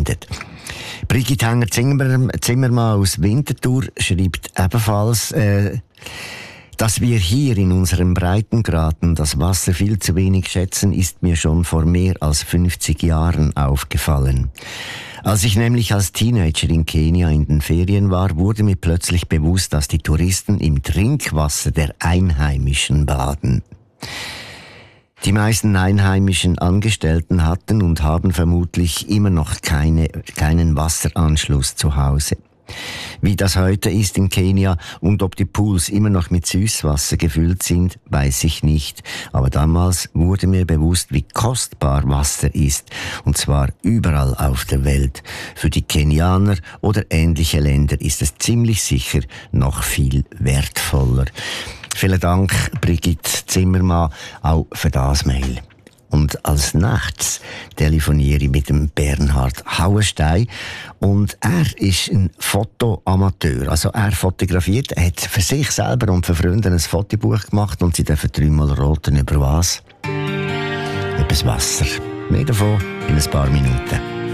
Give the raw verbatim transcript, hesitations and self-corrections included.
findet. Brigitte Hanger-Zimmermann aus Winterthur schreibt ebenfalls, äh, dass wir hier in unserem Breitengraden das Wasser viel zu wenig schätzen, ist mir schon vor mehr als fünfzig Jahren aufgefallen. Als ich nämlich als Teenager in Kenia in den Ferien war, wurde mir plötzlich bewusst, dass die Touristen im Trinkwasser der Einheimischen baden. Die meisten einheimischen Angestellten hatten und haben vermutlich immer noch keine, keinen Wasseranschluss zu Hause. Wie das heute ist in Kenia und ob die Pools immer noch mit Süßwasser gefüllt sind, weiß ich nicht. Aber damals wurde mir bewusst, wie kostbar Wasser ist. Und zwar überall auf der Welt. Für die Kenianer oder ähnliche Länder ist es ziemlich sicher noch viel wertvoller. Vielen Dank, Brigitte Zimmermann, auch für das Mail. Und als nächstes telefoniere ich mit dem Bernhard Hauenstein. Und er ist ein Fotoamateur. Also er fotografiert, er hat für sich selber und für Freunde ein Fotobuch gemacht und sie dürfen dreimal roten über was? Über das Wasser. Mehr davon in ein paar Minuten.